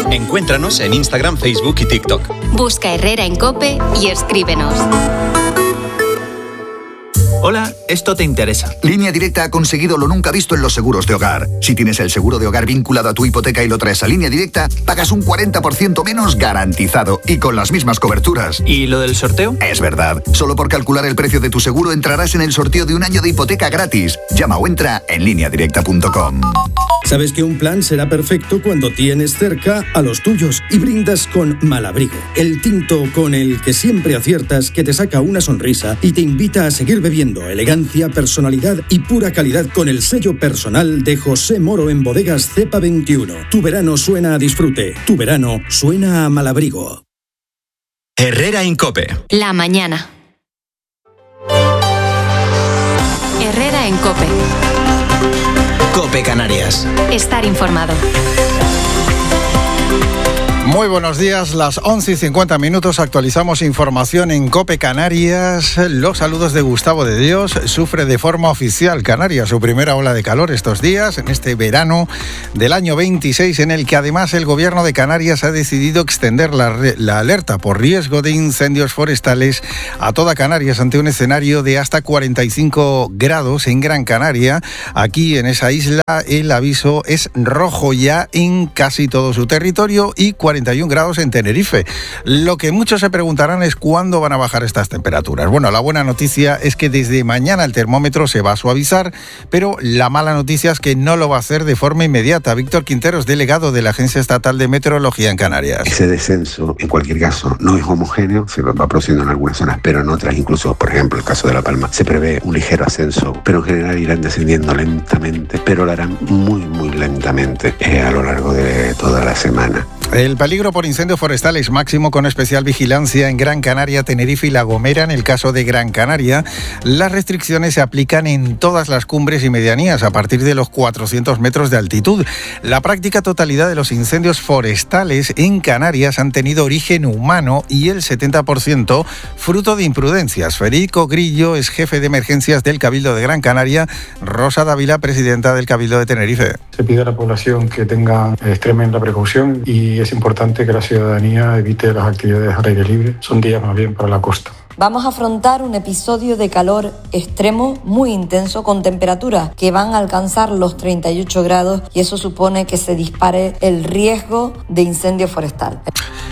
Encuéntranos en Instagram, Facebook y TikTok. Busca Herrera en COPE y escríbenos. Hola, esto te interesa. Línea Directa ha conseguido lo nunca visto en los seguros de hogar. Si tienes el seguro de hogar vinculado a tu hipoteca y lo traes a Línea Directa, pagas un 40% menos garantizado y con las mismas coberturas. ¿Y lo del sorteo? Es verdad. Solo por calcular el precio de tu seguro entrarás en el sorteo de un año de hipoteca gratis. Llama o entra en lineadirecta.com. Sabes que un plan será perfecto cuando tienes cerca a los tuyos y brindas con Malabrigo, el tinto con el que siempre aciertas, que te saca una sonrisa y te invita a seguir bebiendo. Elegancia, personalidad y pura calidad con el sello personal de José Moro en Bodegas Cepa 21. Tu verano suena a disfrute. Tu verano suena a Malabrigo. Herrera en COPE. La mañana. Herrera en COPE. COPE Canarias. Estar informado. Muy buenos días, las 11:50, actualizamos información en COPE Canarias. Los saludos de Gustavo de Dios. Sufre de forma oficial Canarias su primera ola de calor estos días, en este verano del año 26, en el que además el gobierno de Canarias ha decidido extender la alerta por riesgo de incendios forestales a toda Canarias ante un escenario de hasta 45 grados en Gran Canaria. Aquí en esa isla el aviso es rojo ya en casi todo su territorio y 41 grados en Tenerife. Lo que muchos se preguntarán es cuándo van a bajar estas temperaturas. Bueno, la buena noticia es que desde mañana el termómetro se va a suavizar, pero la mala noticia es que no lo va a hacer de forma inmediata. Víctor Quinteros, delegado de la Agencia Estatal de Meteorología en Canarias. Ese descenso, en cualquier caso, no es homogéneo, se va produciendo en algunas zonas, pero en otras, incluso, por ejemplo, el caso de La Palma, se prevé un ligero ascenso, pero en general irán descendiendo lentamente, pero lo harán muy, muy lentamente a lo largo de toda la semana. El peligro por incendios forestales máximo con especial vigilancia en Gran Canaria, Tenerife y La Gomera. En el caso de Gran Canaria, las restricciones se aplican en todas las cumbres y medianías a partir de los 400 metros de altitud. La práctica totalidad de los incendios forestales en Canarias han tenido origen humano y el 70% fruto de imprudencias. Federico Grillo es jefe de emergencias del Cabildo de Gran Canaria. Rosa Dávila, presidenta del Cabildo de Tenerife. Se pide a la población que tenga extremenda precaución y es importante que la ciudadanía evite las actividades al aire libre. Son días más bien para la costa. Vamos a afrontar un episodio de calor extremo muy intenso con temperaturas que van a alcanzar los 38 grados y eso supone que se dispare el riesgo de incendio forestal.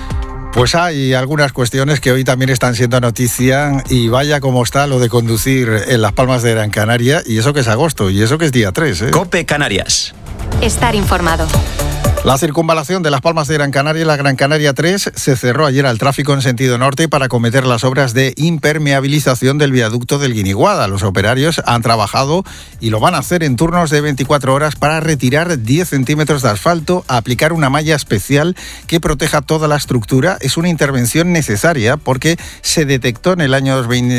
Pues hay algunas cuestiones que hoy también están siendo noticia y vaya como está lo de conducir en Las Palmas de Gran Canaria y eso que es agosto y eso que es día 3. COPE Canarias. Estar informado. La circunvalación de Las Palmas de Gran Canaria y la Gran Canaria 3 se cerró ayer al tráfico en sentido norte para acometer las obras de impermeabilización del viaducto del Guiniguada. Los operarios han trabajado y lo van a hacer en turnos de 24 horas para retirar 10 centímetros de asfalto, aplicar una malla especial que proteja toda la estructura. Es una intervención necesaria porque se detectó en el año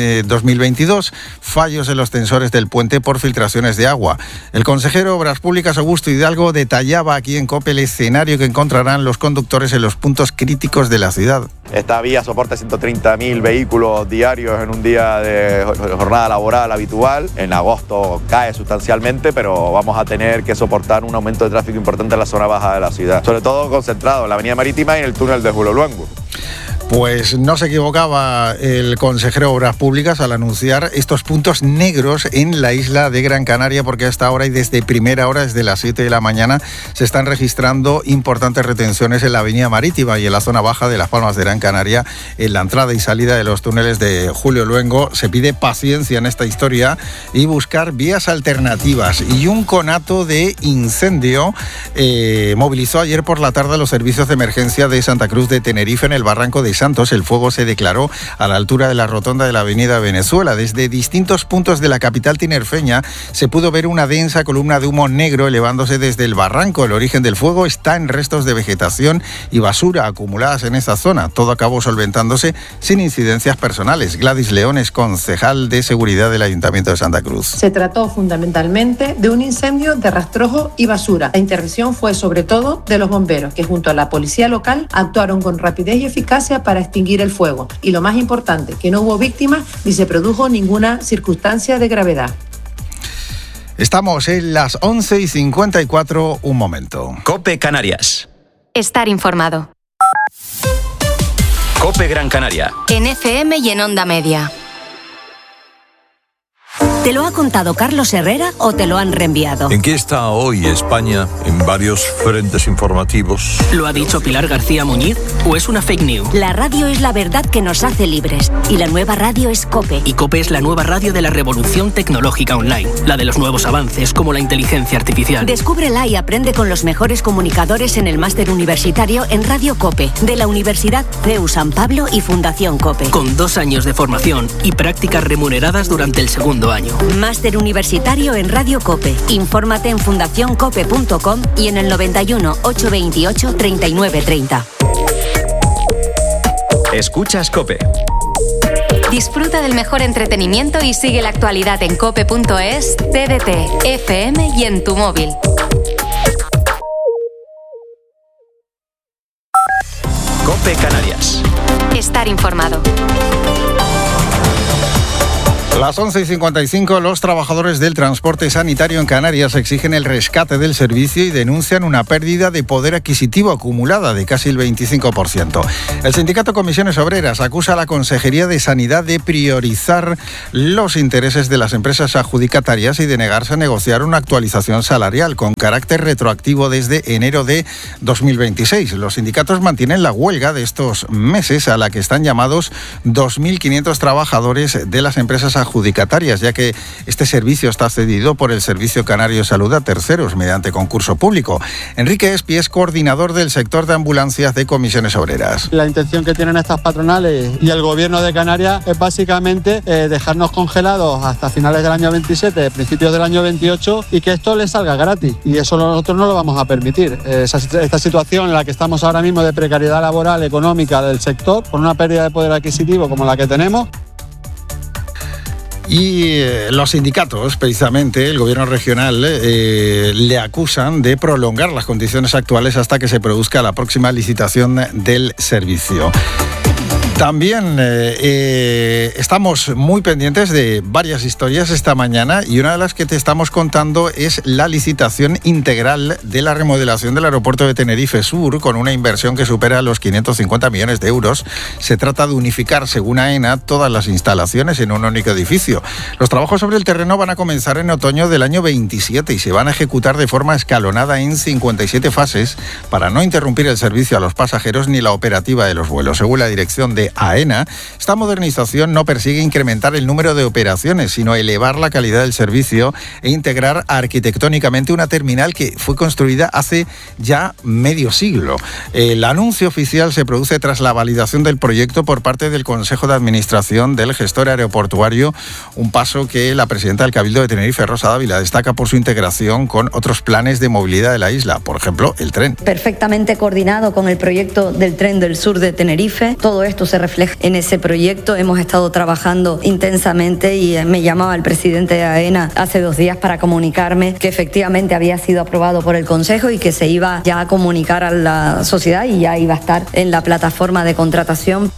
2022 fallos en los tensores del puente por filtraciones de agua. El consejero de Obras Públicas, Augusto Hidalgo, detallaba aquí en COPE el escenario que encontrarán los conductores en los puntos críticos de la ciudad. Esta vía soporta 130.000 vehículos diarios en un día de jornada laboral habitual. En agosto cae sustancialmente, pero vamos a tener que soportar un aumento de tráfico importante en la zona baja de la ciudad, sobre todo concentrado en la avenida Marítima y en el túnel de Julio Luengo. Pues no se equivocaba el consejero de Obras Públicas al anunciar estos puntos negros en la isla de Gran Canaria, porque hasta ahora y desde primera hora, desde las 7 de la mañana, se están registrando importantes retenciones en la avenida Marítima y en la zona baja de Las Palmas de Gran Canaria, en la entrada y salida de los túneles de Julio Luengo. Se pide paciencia en esta historia y buscar vías alternativas. Y un conato de incendio movilizó ayer por la tarde los servicios de emergencia de Santa Cruz de Tenerife en el barranco de Santos. El fuego se declaró a la altura de la rotonda de la avenida Venezuela. Desde distintos puntos de la capital tinerfeña se pudo ver una densa columna de humo negro elevándose desde el barranco. El origen del fuego está en restos de vegetación y basura acumuladas en esa zona. Todo acabó solventándose sin incidencias personales. Gladys León es concejal de seguridad del Ayuntamiento de Santa Cruz. Se trató fundamentalmente de un incendio de rastrojo y basura. La intervención fue sobre todo de los bomberos, que junto a la policía local actuaron con rapidez y eficacia para extinguir el fuego. Y lo más importante, que no hubo víctimas ni se produjo ninguna circunstancia de gravedad. Estamos en las 11:54, un momento. COPE Canarias. Estar informado. COPE Gran Canaria. En FM y en Onda Media. ¿Te lo ha contado Carlos Herrera o te lo han reenviado? ¿En qué está hoy España en varios frentes informativos? ¿Lo ha dicho Pilar García Muñiz o es una fake news? La radio es la verdad que nos hace libres y la nueva radio es COPE. Y COPE es la nueva radio de la revolución tecnológica online, la de los nuevos avances como la inteligencia artificial. Descúbrela y aprende con los mejores comunicadores en el máster universitario en Radio COPE de la Universidad CEU San Pablo y Fundación COPE. Con 2 años de formación y prácticas remuneradas durante el segundo año. Máster universitario en Radio COPE. Infórmate en fundacioncope.com y en el 91 828 3930. Escuchas COPE. Disfruta del mejor entretenimiento y sigue la actualidad en cope.es, TDT, FM y en tu móvil. COPE Canarias. Estar informado. Las 11:55, los trabajadores del transporte sanitario en Canarias exigen el rescate del servicio y denuncian una pérdida de poder adquisitivo acumulada de casi el 25%. El sindicato Comisiones Obreras acusa a la Consejería de Sanidad de priorizar los intereses de las empresas adjudicatarias y de negarse a negociar una actualización salarial con carácter retroactivo desde enero de 2026. Los sindicatos mantienen la huelga de estos meses a la que están llamados 2.500 trabajadores de las empresas adjudicatarias, ya que este servicio está cedido por el Servicio Canario de Salud a terceros mediante concurso público. Enrique Espi es coordinador del sector de ambulancias de Comisiones Obreras. La intención que tienen estas patronales y el gobierno de Canarias es básicamente dejarnos congelados hasta finales del año 27, principios del año 28 y que esto les salga gratis. Y eso nosotros no lo vamos a permitir. Esta situación en la que estamos ahora mismo de precariedad laboral, económica del sector, con una pérdida de poder adquisitivo como la que tenemos. Y los sindicatos, precisamente, el gobierno regional, le acusan de prolongar las condiciones actuales hasta que se produzca la próxima licitación del servicio. También estamos muy pendientes de varias historias esta mañana y una de las que te estamos contando es la licitación integral de la remodelación del aeropuerto de Tenerife Sur con una inversión que supera los 550 millones de euros. Se trata de unificar, según AENA, todas las instalaciones en un único edificio. Los trabajos sobre el terreno van a comenzar en otoño del año 27 y se van a ejecutar de forma escalonada en 57 fases para no interrumpir el servicio a los pasajeros ni la operativa de los vuelos. Según la dirección de AENA, esta modernización no persigue incrementar el número de operaciones, sino elevar la calidad del servicio e integrar arquitectónicamente una terminal que fue construida hace ya medio siglo. El anuncio oficial se produce tras la validación del proyecto por parte del Consejo de Administración del gestor aeroportuario, un paso que la presidenta del Cabildo de Tenerife, Rosa Dávila, destaca por su integración con otros planes de movilidad de la isla, por ejemplo, el tren. Perfectamente coordinado con el proyecto del tren del sur de Tenerife, todo esto se refleja en ese proyecto. Hemos estado trabajando intensamente y me llamaba el presidente de AENA hace 2 días para comunicarme que efectivamente había sido aprobado por el Consejo y que se iba ya a comunicar a la sociedad y ya iba a estar en la plataforma de contratación.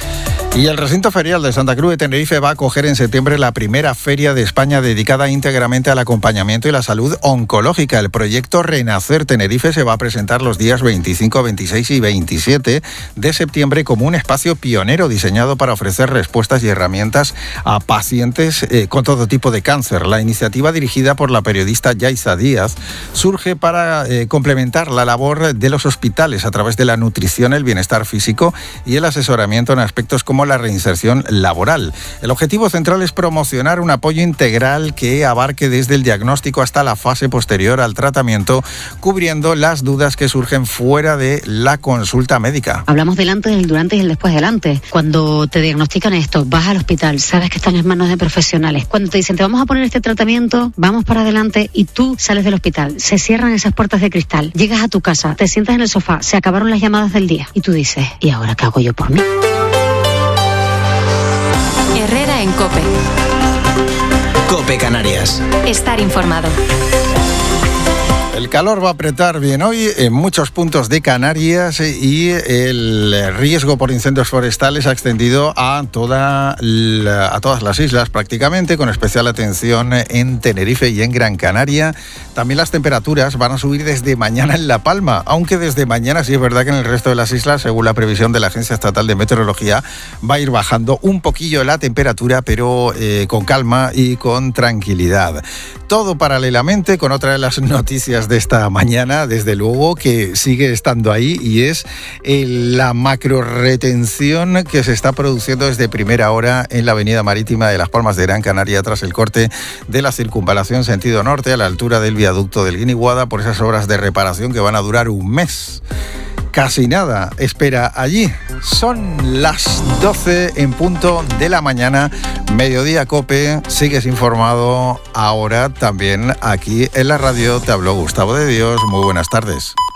Y el recinto ferial de Santa Cruz de Tenerife va a acoger en septiembre la primera feria de España dedicada íntegramente al acompañamiento y la salud oncológica. El proyecto Renacer Tenerife se va a presentar los días 25, 26 y 27 de septiembre como un espacio pionero diseñado para ofrecer respuestas y herramientas a pacientes con todo tipo de cáncer. La iniciativa, dirigida por la periodista Yaiza Díaz, surge para complementar la labor de los hospitales a través de la nutrición, el bienestar físico y el asesoramiento en aspectos como la reinserción laboral. El objetivo central es promocionar un apoyo integral que abarque desde el diagnóstico hasta la fase posterior al tratamiento, cubriendo las dudas que surgen fuera de la consulta médica. Hablamos del antes, el durante y el después del antes. Cuando te diagnostican esto, vas al hospital, sabes que están en manos de profesionales. Cuando te dicen, te vamos a poner este tratamiento, vamos para adelante y tú sales del hospital, se cierran esas puertas de cristal, llegas a tu casa, te sientas en el sofá, se acabaron las llamadas del día y tú dices, ¿y ahora qué hago yo por mí? Herrera en COPE. COPE Canarias. Estar informado. El El calor va a apretar bien hoy en muchos puntos de Canarias y el riesgo por incendios forestales ha extendido a todas las islas prácticamente, con especial atención en Tenerife y en Gran Canaria. También las temperaturas van a subir desde mañana en La Palma, aunque desde mañana sí es verdad que en el resto de las islas, según la previsión de la Agencia Estatal de Meteorología, va a ir bajando un poquillo la temperatura, pero con calma y con tranquilidad. Todo paralelamente con otra de las noticias de esta mañana, desde luego, que sigue estando ahí, y es la macro retención que se está produciendo desde primera hora en la avenida marítima de Las Palmas de Gran Canaria tras el corte de la circunvalación sentido norte a la altura del viaducto del Guiniguada por esas obras de reparación que van a durar un mes. Casi nada espera allí. Son las 12 en punto de la mañana. Mediodía Cope, sigues informado ahora también aquí en la radio. Te habló Gustavo de Dios. Muy buenas tardes.